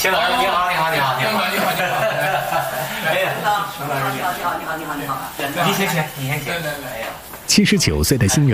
秦老师你好，你好，你好，你好， 你好，你好， 哎呀， 陈老师你好， 你先请，你先请。 来来来。 哎呀。 79岁的新人。